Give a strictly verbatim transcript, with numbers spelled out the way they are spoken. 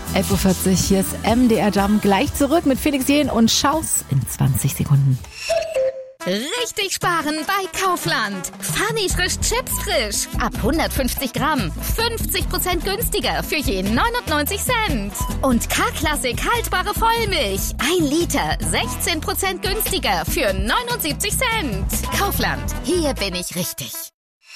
elf Uhr vierzig, hier ist M D R Jump. Gleich zurück mit Felix Jähn und Schaus in zwanzig Sekunden. Richtig sparen bei Kaufland. Funny frisch Chips frisch. Ab hundertfünfzig Gramm. fünfzig Prozent günstiger für je neunundneunzig Cent. Und K-Klassik haltbare Vollmilch. ein Liter. sechzehn Prozent günstiger für neunundsiebzig Cent. Kaufland. Hier bin ich richtig.